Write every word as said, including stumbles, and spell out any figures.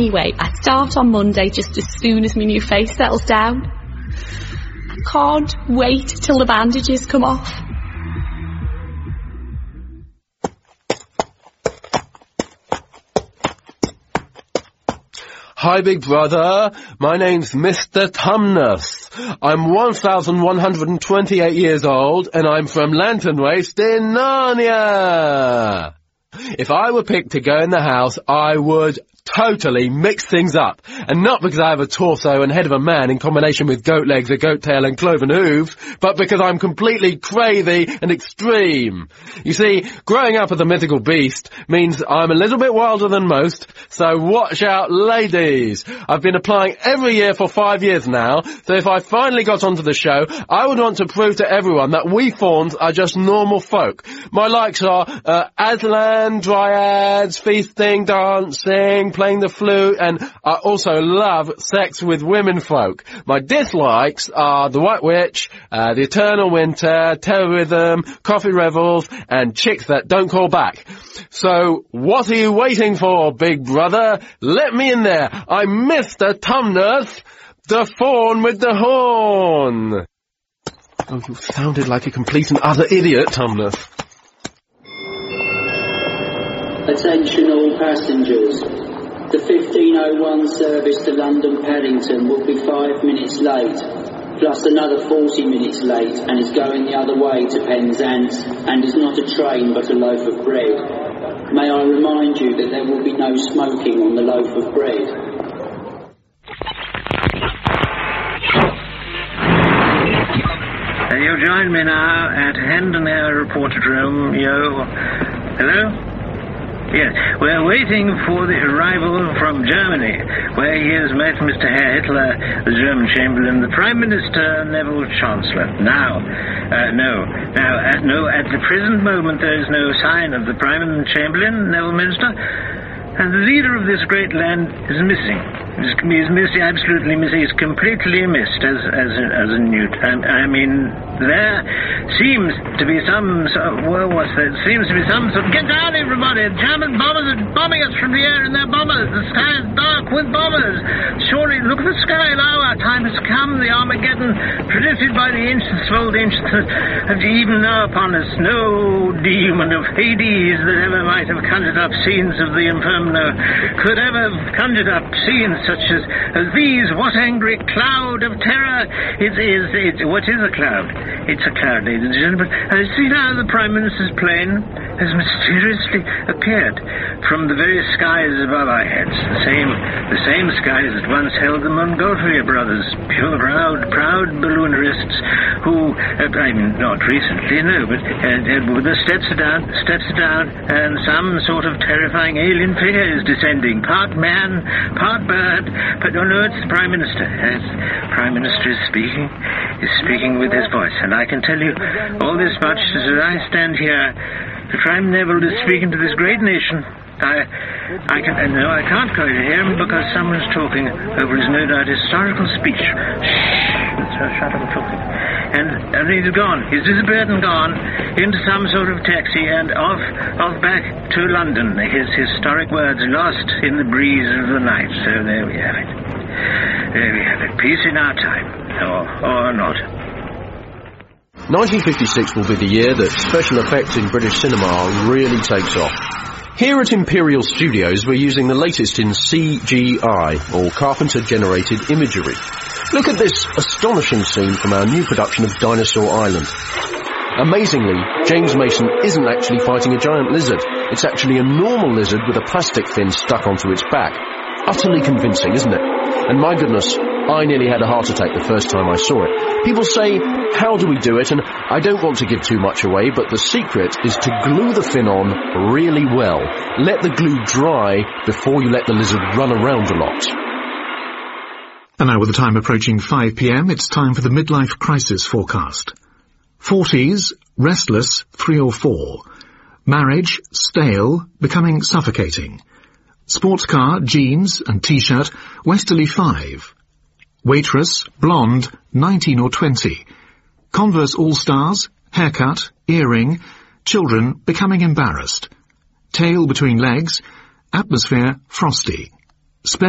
anyway. I start on Monday just as soon as my new face settles down. I can't wait till the bandages come off. Hi, Big Brother. My name's Mister Tumnus. I'm one thousand one hundred twenty-eight years old, and I'm from Lantern Waste in Narnia. If I were picked to go in the house, I would totally mix things up. And not because I have a torso and head of a man in combination with goat legs, a goat tail and cloven hooves, but because I'm completely crazy and extreme. You see, growing up as a mythical beast means I'm a little bit wilder than most, so watch out, ladies. I've been applying every year for five years now, so if I finally got onto the show, I would want to prove to everyone that we fauns are just normal folk. My likes are uh, Aslan, dryads, feasting, dancing, playing the flute, and I also love sex with women folk. My dislikes are the White Witch, uh, the Eternal Winter, terrorism, coffee revels, and chicks that don't call back. So, what are you waiting for, Big Brother? Let me in there. I'm Mister Tumnus, the fawn with the horn. Oh, you sounded like a complete and utter idiot, Tumnus. Attention all passengers. The fifteen oh one service to London Paddington will be five minutes late, plus another forty minutes late, and is going the other way to Penzance, and is not a train but a loaf of bread. May I remind you that there will be no smoking on the loaf of bread. Uh, you join me now at Hendon Air Reported Room, yo. Hello? Yes, we're waiting for the arrival from Germany, where he has met Mister Herr Hitler, the German Chamberlain, the Prime Minister, Neville Chancellor. Now, uh, no, now, uh, no, at the present moment there is no sign of the Prime Chamberlain, Neville Minister, and the leader of this great land is missing. He's, he's missing, absolutely missing. He's completely missed as as a, as a newt. I, I mean, there seems to be some sort of, well, what's that? Seems to be some sort of, get down everybody! German bombers are bombing us from the air in their bombers! The sky is dark with bombers! Surely, look at the sky now, our time has come, the Armageddon predicted by the ancients of old ancients have even now upon us. No demon of Hades that ever might have conjured up scenes of the Inferno could ever have conjured up scenes such as, as these. What angry cloud of terror! It is, it, what is a cloud? It's a cloud, ladies and gentlemen. I see now the Prime Minister's plane has mysteriously appeared from the very skies above our heads. The same, the same skies that once held the Montgolfier brothers, pure, proud, proud balloonerists who, uh, I mean, not recently, no, but uh, uh, with the steps down, steps down, and some sort of terrifying alien figure is descending, part man, part bird, but oh no, it's the Prime Minister. Yes, Prime Minister is speaking, is speaking with his voice, and I can tell you all this much as I stand here. The Prime Neville is speaking to this great nation. I, I can, uh, no, I can't go to hear him because someone's talking over his no doubt historical speech. Shh, shut up, talking. And, and he's gone. He's disappeared and gone into some sort of taxi and off, off back to London. His historic words lost in the breeze of the night. So there we have it. There we have it. Peace in our time, or, or not. nineteen fifty-six will be the year that special effects in British cinema really takes off. Here at Imperial Studios, we're using the latest in C G I, or Carpenter-Generated Imagery. Look at this astonishing scene from our new production of Dinosaur Island. Amazingly, James Mason isn't actually fighting a giant lizard. It's actually a normal lizard with a plastic fin stuck onto its back. Utterly convincing, isn't it? And my goodness, I nearly had a heart attack the first time I saw it. People say, how do we do it? And I don't want to give too much away, but the secret is to glue the fin on really well. Let the glue dry before you let the lizard run around a lot. And now with the time approaching five p m, it's time for the midlife crisis forecast. forties, restless, three or four. Marriage, stale, becoming suffocating. Sports car, jeans and T-shirt, westerly five. Waitress, blonde, nineteen or twenty. Converse All-Stars, haircut, earring, children becoming embarrassed. Tail between legs, atmosphere frosty. Spare